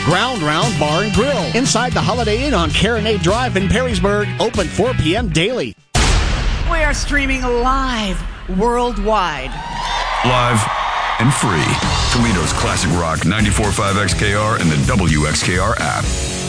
Ground Round Bar and Grill inside the Holiday Inn on Carronade Drive in Perrysburg. Open 4 p.m. daily. We are streaming live worldwide. Live and free. Toledo's Classic Rock 94.5 XKR and the WXKR app.